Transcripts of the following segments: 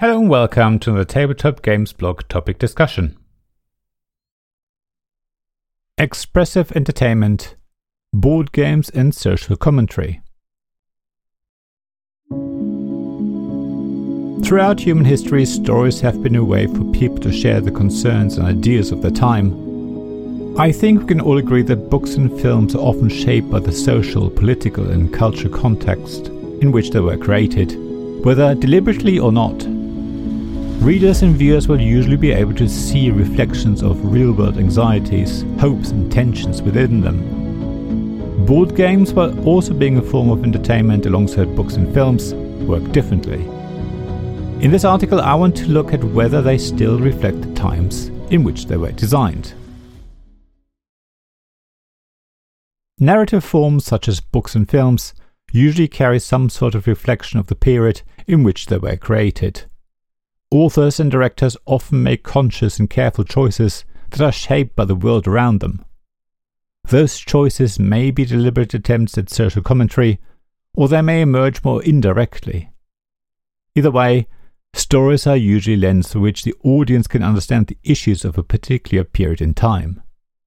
Hello and welcome to the Tabletop Games blog topic discussion. Expressive entertainment, board games and social commentary. Throughout human history, stories have been a way for people to share the concerns and ideas of their time. I think we can all agree that books and films are often shaped by the social, political and cultural context in which they were created, whether deliberately or not. Readers and viewers will usually be able to see reflections of real-world anxieties, hopes and tensions within them. Board games, while also being a form of entertainment alongside books and films, work differently. In this article, I want to look at whether they still reflect the times in which they were designed. Narrative forms such as books and films usually carry some sort of reflection of the period in which they were created. Authors and directors often make conscious and careful choices that are shaped by the world around them. Those choices may be deliberate attempts at social commentary, or they may emerge more indirectly. Either way, stories are usually a lens through which the audience can understand the issues of a particular period in time.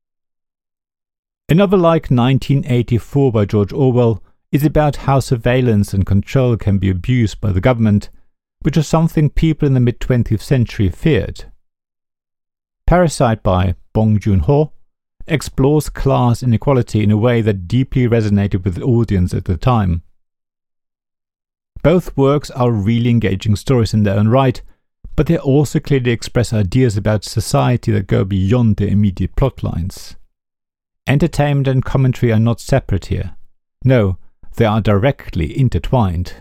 A novel like 1984 by George Orwell is about how surveillance and control can be abused by the government, which was something people in the mid-20th century feared. Parasite by Bong Joon-ho explores class inequality in a way that deeply resonated with the audience at the time. Both works are really engaging stories in their own right, but they also clearly express ideas about society that go beyond their immediate plotlines. Entertainment and commentary are not separate here. No, they are directly intertwined.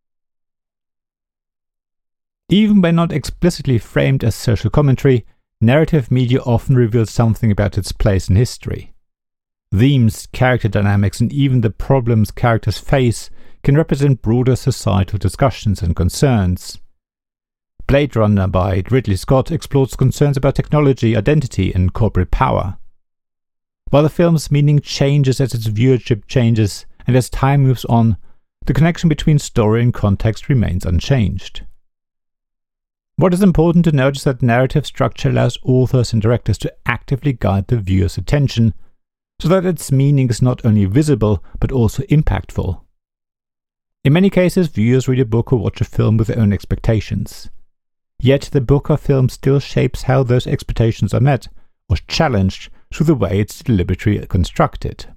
Even when not explicitly framed as social commentary, narrative media often reveals something about its place in history. Themes, character dynamics, and even the problems characters face can represent broader societal discussions and concerns. Blade Runner by Ridley Scott explores concerns about technology, identity, and corporate power. While the film's meaning changes as its viewership changes and as time moves on, the connection between story and context remains unchanged. What is important to note is that narrative structure allows authors and directors to actively guide the viewer's attention, so that its meaning is not only visible but also impactful. In many cases, viewers read a book or watch a film with their own expectations. Yet the book or film still shapes how those expectations are met or challenged through the way it's deliberately constructed.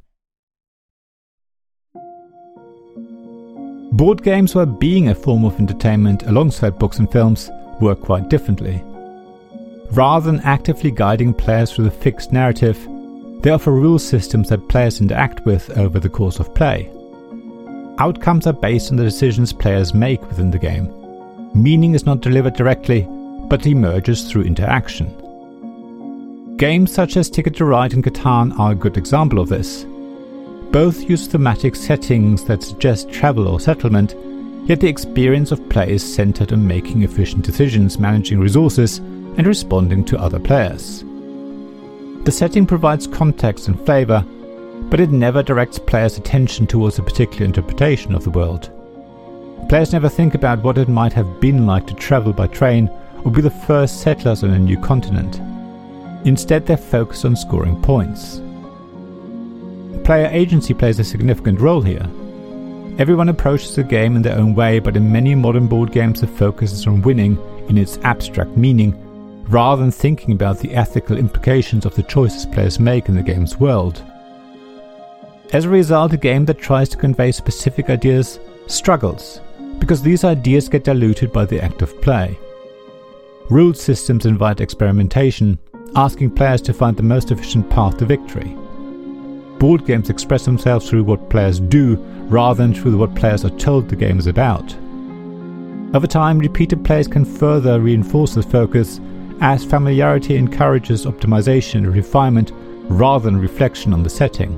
Board games, while being a form of entertainment alongside books and films, work quite differently. Rather than actively guiding players through the fixed narrative, they offer rule systems that players interact with over the course of play. Outcomes are based on the decisions players make within the game. Meaning is not delivered directly, but emerges through interaction. Games such as Ticket to Ride and Catan are a good example of this. Both use thematic settings that suggest travel or settlement, yet the experience of play is centered on making efficient decisions, managing resources, and responding to other players. The setting provides context and flavor, but it never directs players' attention towards a particular interpretation of the world. Players never think about what it might have been like to travel by train or be the first settlers on a new continent. Instead, they're focused on scoring points. Player agency plays a significant role here. Everyone approaches the game in their own way, but in many modern board games the focus is on winning in its abstract meaning, rather than thinking about the ethical implications of the choices players make in the game's world. As a result, a game that tries to convey specific ideas struggles, because these ideas get diluted by the act of play. Rule systems invite experimentation, asking players to find the most efficient path to victory. Board games express themselves through what players do, rather than through what players are told the game is about. Over time, repeated plays can further reinforce this focus, as familiarity encourages optimization and refinement rather than reflection on the setting.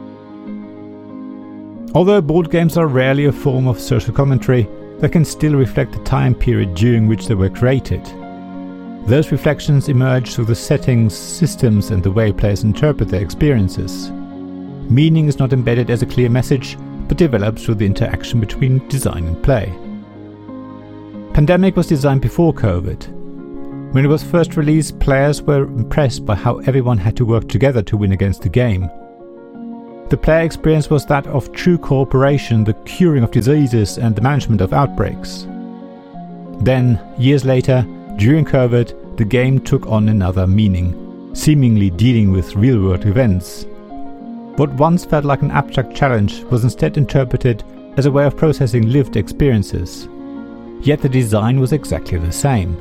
Although board games are rarely a form of social commentary, they can still reflect the time period during which they were created. Those reflections emerge through the settings, systems, and the way players interpret their experiences. Meaning is not embedded as a clear message, but develops through the interaction between design and play. Pandemic was designed before COVID. When it was first released, players were impressed by how everyone had to work together to win against the game. The player experience was that of true cooperation, the curing of diseases and the management of outbreaks. Then, years later, during COVID, the game took on another meaning, seemingly dealing with real-world events. What once felt like an abstract challenge was instead interpreted as a way of processing lived experiences. Yet the design was exactly the same.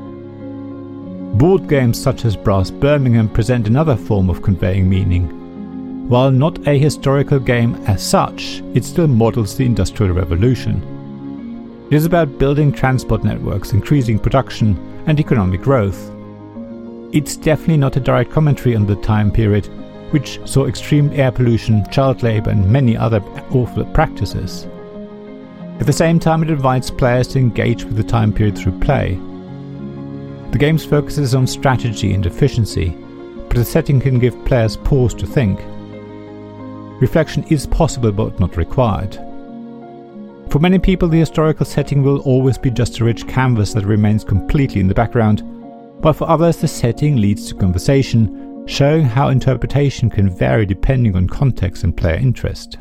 Board games such as Brass Birmingham present another form of conveying meaning. While not a historical game as such, it still models the Industrial Revolution. It is about building transport networks, increasing production and economic growth. It's definitely not a direct commentary on the time period, which saw extreme air pollution, child labour and many other awful practices. At the same time, it invites players to engage with the time period through play. The game's focus is on strategy and efficiency, but the setting can give players pause to think. Reflection is possible but not required. For many people, the historical setting will always be just a rich canvas that remains completely in the background, while for others the setting leads to conversation, showing how interpretation can vary depending on context and player interest.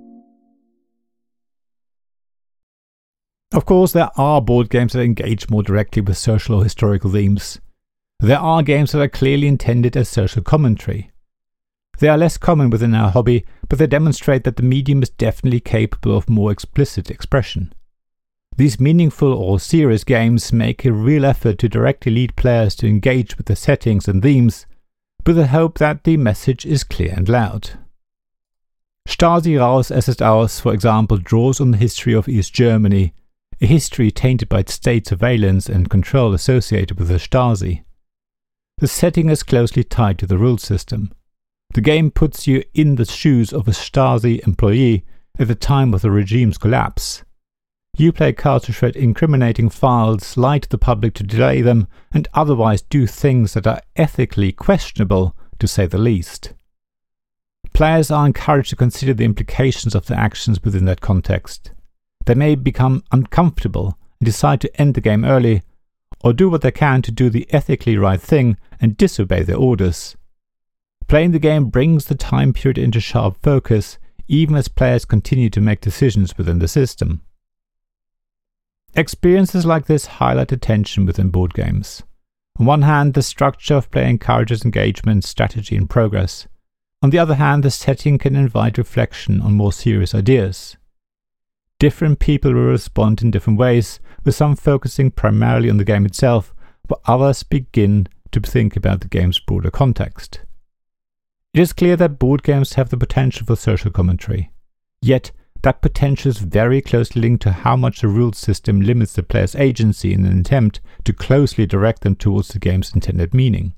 Of course, there are board games that engage more directly with social or historical themes. There are games that are clearly intended as social commentary. They are less common within our hobby, but they demonstrate that the medium is definitely capable of more explicit expression. These meaningful or serious games make a real effort to directly lead players to engage with the settings and themes, with the hope that the message is clear and loud. Stasi raus, es ist aus, for example, draws on the history of East Germany, a history tainted by state surveillance and control associated with the Stasi. The setting is closely tied to the rule system. The game puts you in the shoes of a Stasi employee at the time of the regime's collapse. You play cards to shred incriminating files, lie to the public to delay them, and otherwise do things that are ethically questionable, to say the least. Players are encouraged to consider the implications of their actions within that context. They may become uncomfortable and decide to end the game early, or do what they can to do the ethically right thing and disobey their orders. Playing the game brings the time period into sharp focus, even as players continue to make decisions within the system. Experiences like this highlight the tension within board games. On one hand, the structure of play encourages engagement, strategy and progress. On the other hand, the setting can invite reflection on more serious ideas. Different people will respond in different ways, with some focusing primarily on the game itself, while others begin to think about the game's broader context. It is clear that board games have the potential for social commentary. Yet, that potential is very closely linked to how much the rules system limits the player's agency in an attempt to closely direct them towards the game's intended meaning.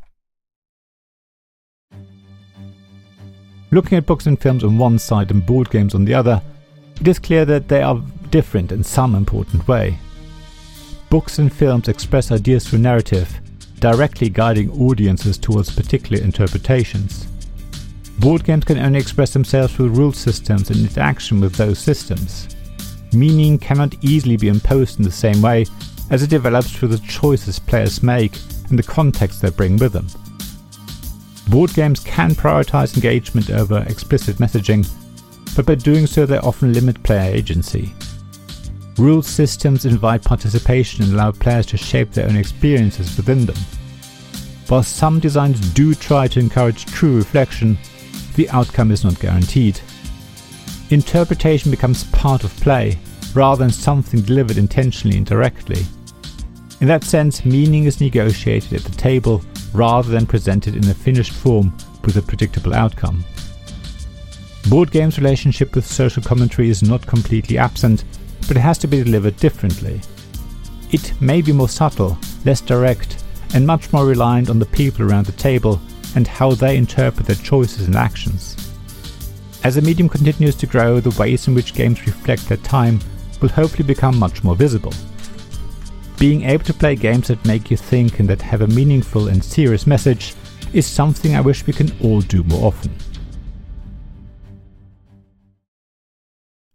Looking at books and films on one side and board games on the other, it is clear that they are different in some important way. Books and films express ideas through narrative, directly guiding audiences towards particular interpretations. Board games can only express themselves through rule systems and interaction with those systems. Meaning cannot easily be imposed in the same way, as it develops through the choices players make and the context they bring with them. Board games can prioritize engagement over explicit messaging, but by doing so they often limit player agency. Rule systems invite participation and allow players to shape their own experiences within them. While some designs do try to encourage true reflection, the outcome is not guaranteed. Interpretation becomes part of play, rather than something delivered intentionally and directly. In that sense, meaning is negotiated at the table rather than presented in a finished form with a predictable outcome. Board games' relationship with social commentary is not completely absent, but it has to be delivered differently. It may be more subtle, less direct, and much more reliant on the people around the table and how they interpret their choices and actions. As the medium continues to grow, the ways in which games reflect their time will hopefully become much more visible. Being able to play games that make you think and that have a meaningful and serious message is something I wish we can all do more often.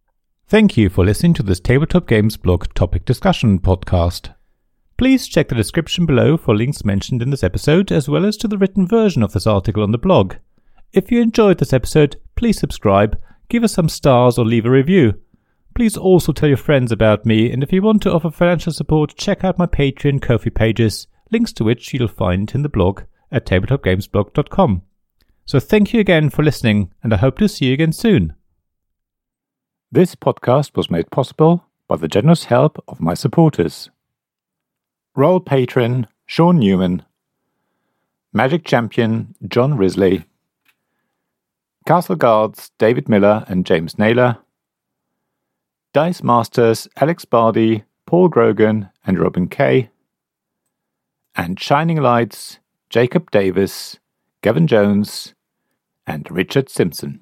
Thank you for listening to this Tabletop Games Blog topic discussion podcast. Please check the description below for links mentioned in this episode, as well as to the written version of this article on the blog. If you enjoyed this episode, please subscribe, give us some stars or leave a review. Please also tell your friends about me, and if you want to offer financial support, check out my Patreon and Ko-fi pages, links to which you'll find in the blog at tabletopgamesblog.com. So thank you again for listening, and I hope to see you again soon. This podcast was made possible by the generous help of my supporters. Royal Patron Sean Newman, Magic Champion John Risley, Castle Guards David Miller and James Naylor, Dice Masters Alex Bardi, Paul Grogan and Robin Kay, and Shining Lights Jacob Davis, Gavin Jones and Richard Simpson.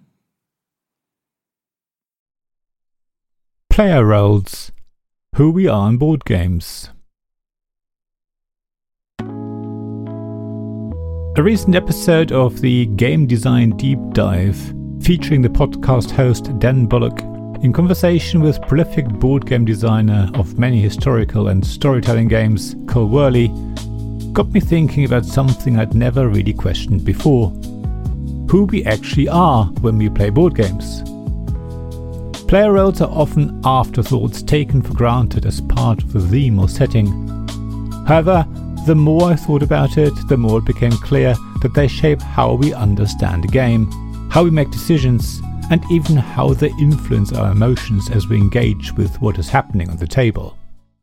Player roles. Who we are in board games. A recent episode of the Game Design Deep Dive, featuring the podcast host Dan Bullock, in conversation with prolific board game designer of many historical and storytelling games, Cole Worley, got me thinking about something I'd never really questioned before. Who we actually are when we play board games. Player roles are often afterthoughts taken for granted as part of the theme or setting. However, the more I thought about it, the more it became clear that they shape how we understand a game, how we make decisions, and even how they influence our emotions as we engage with what is happening on the table.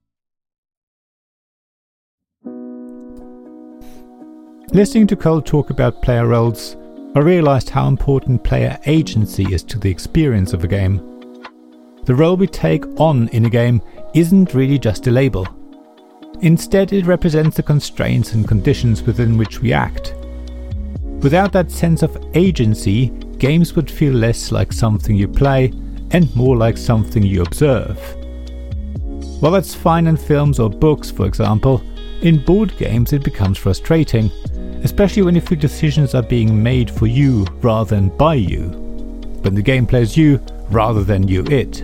Listening to Cole talk about player roles, I realized how important player agency is to the experience of a game. The role we take on in a game isn't really just a label. Instead, it represents the constraints and conditions within which we act. Without that sense of agency, games would feel less like something you play and more like something you observe. While that's fine in films or books, for example, in board games it becomes frustrating, especially when you feel decisions are being made for you rather than by you, when the game plays you rather than you it.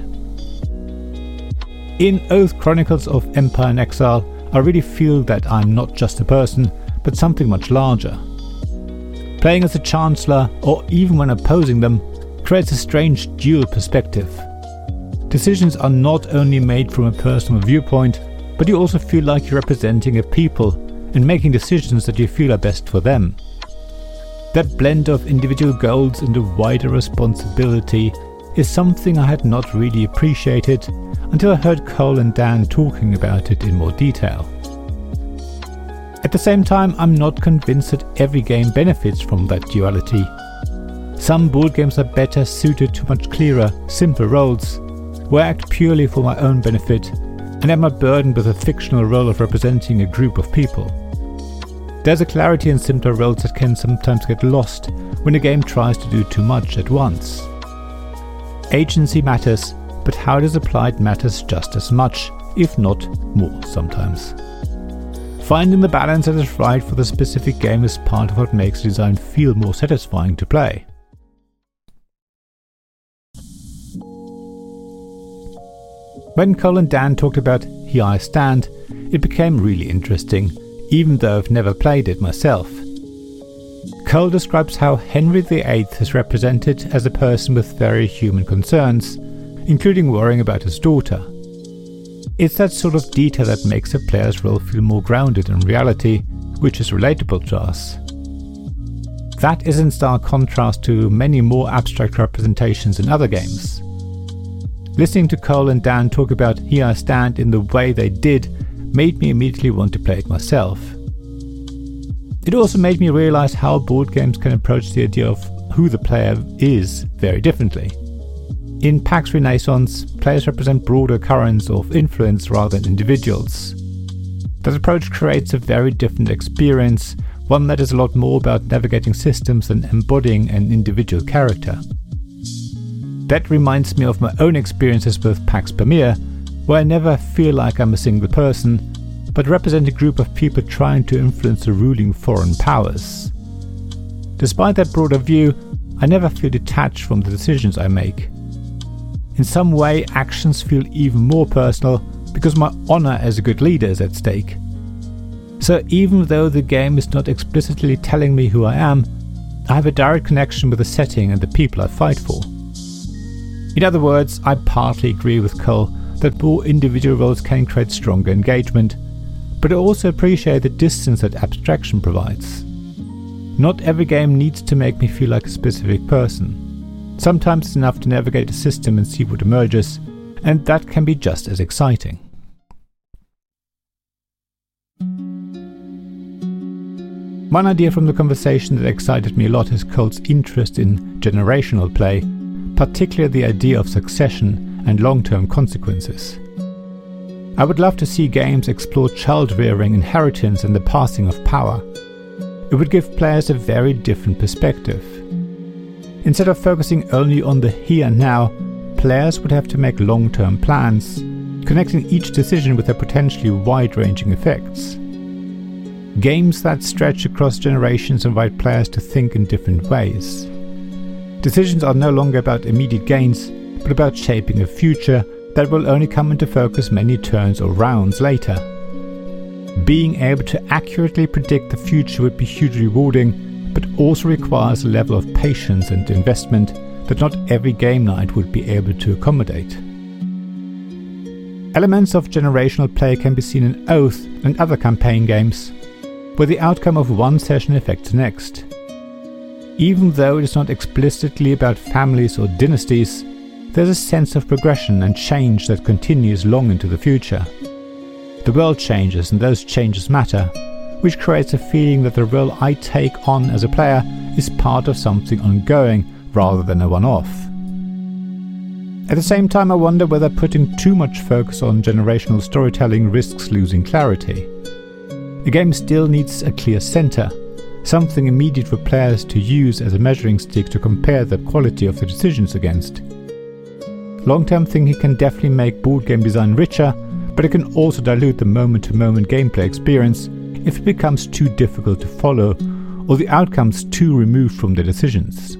In Oath Chronicles of Empire in Exile, I really feel that I'm not just a person, but something much larger. Playing as a Chancellor, or even when opposing them, creates a strange dual perspective. Decisions are not only made from a personal viewpoint, but you also feel like you're representing a people and making decisions that you feel are best for them. That blend of individual goals and a wider responsibility is something I had not really appreciated until I heard Cole and Dan talking about it in more detail. At the same time, I'm not convinced that every game benefits from that duality. Some board games are better suited to much clearer, simpler roles, where I act purely for my own benefit and am not burdened with a fictional role of representing a group of people. There's a clarity in simpler roles that can sometimes get lost when a game tries to do too much at once. Agency matters, but how it is applied matters just as much, if not more sometimes. Finding the balance that is right for the specific game is part of what makes design feel more satisfying to play. When Cole and Dan talked about Here I Stand, it became really interesting, even though I've never played it myself. Cole describes how Henry VIII is represented as a person with very human concerns, including worrying about his daughter. It's that sort of detail that makes a player's role feel more grounded in reality, which is relatable to us. That is in stark contrast to many more abstract representations in other games. Listening to Cole and Dan talk about Here I Stand in the way they did made me immediately want to play it myself. It also made me realize how board games can approach the idea of who the player is very differently. In Pax Renaissance, players represent broader currents of influence rather than individuals. That approach creates a very different experience, one that is a lot more about navigating systems than embodying an individual character. That reminds me of my own experiences with Pax Pamir, where I never feel like I'm a single person, but represent a group of people trying to influence the ruling foreign powers. Despite that broader view, I never feel detached from the decisions I make. in some way actions feel even more personal because my honor as a good leader is at stake. So even though the game is not explicitly telling me who I am, I have a direct connection with the setting and the people I fight for. In other words, I partly agree with Cole that more individual roles can create stronger engagement, but I also appreciate the distance that abstraction provides. Not every game needs to make me feel like a specific person. Sometimes it's enough to navigate a system and see what emerges, and that can be just as exciting. One idea from the conversation that excited me a lot is Cole's interest in generational play, particularly the idea of succession and long-term consequences. I would love to see games explore child-rearing, inheritance and the passing of power. It would give players a very different perspective. Instead of focusing only on the here and now, players would have to make long-term plans, connecting each decision with their potentially wide-ranging effects. Games that stretch across generations invite players to think in different ways. Decisions are no longer about immediate gains, but about shaping a future that will only come into focus many turns or rounds later. Being able to accurately predict the future would be hugely rewarding, but also requires a level of patience and investment that not every game night would be able to accommodate. Elements of generational play can be seen in Oath and other campaign games, where the outcome of one session affects the next. Even though it is not explicitly about families or dynasties, there's a sense of progression and change that continues long into the future. The world changes and those changes matter, which creates a feeling that the role I take on as a player is part of something ongoing rather than a one-off. At the same time, I wonder whether putting too much focus on generational storytelling risks losing clarity. A game still needs a clear center, something immediate for players to use as a measuring stick to compare the quality of the decisions against. Long-term thinking can definitely make board game design richer, but it can also dilute the moment-to-moment gameplay experience if it becomes too difficult to follow or the outcomes too removed from the decisions.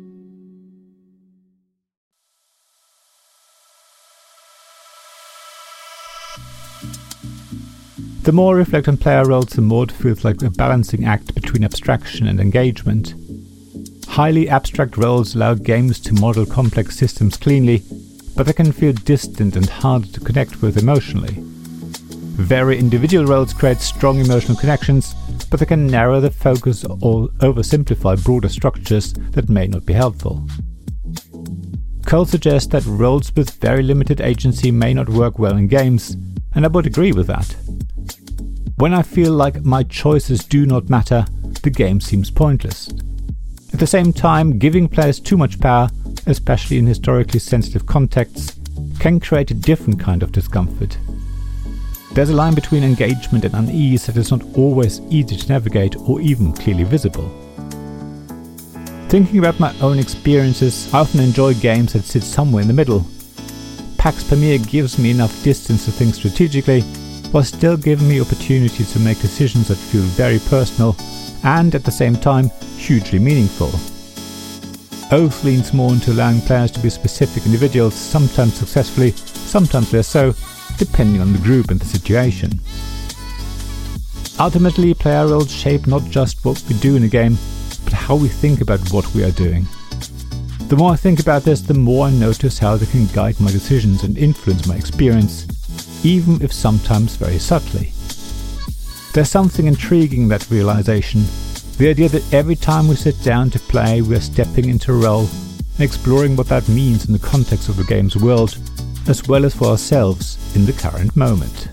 The more I reflect on player roles, the more it feels like a balancing act between abstraction and engagement. Highly abstract roles allow games to model complex systems cleanly, but they can feel distant and hard to connect with emotionally. Very individual roles create strong emotional connections, but they can narrow the focus or oversimplify broader structures that may not be helpful. Cole suggests that roles with very limited agency may not work well in games, and I would agree with that. When I feel like my choices do not matter, the game seems pointless. At the same time, giving players too much power, especially in historically sensitive contexts, can create a different kind of discomfort. There's a line between engagement and unease that is not always easy to navigate or even clearly visible. Thinking about my own experiences, I often enjoy games that sit somewhere in the middle. Pax Pamir gives me enough distance to think strategically, while still giving me opportunities to make decisions that feel very personal and, at the same time, hugely meaningful. Oath leans more into allowing players to be specific individuals, sometimes successfully, sometimes less so, depending on the group and the situation. Ultimately, player roles shape not just what we do in a game, but how we think about what we are doing. The more I think about this, the more I notice how they can guide my decisions and influence my experience, even if sometimes very subtly. There's something intriguing in that realization, the idea that every time we sit down to play, we are stepping into a role and exploring what that means in the context of the game's world, as well as for ourselves in the current moment.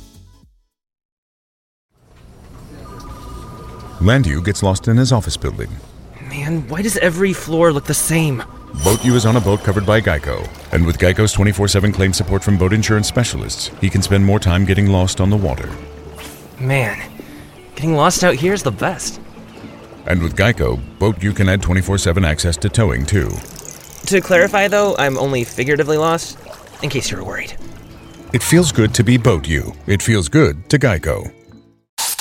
Landu gets lost in his office building. Man, why does every floor look the same? BoatU is on a boat covered by Geico, and with Geico's 24/7 claim support from boat insurance specialists, he can spend more time getting lost on the water. Man, getting lost out here is the best. And with Geico, BoatU can add 24/7 access to towing too. To clarify though, I'm only figuratively lost, in case you were worried. It feels good to be BoatU. It feels good to Geico.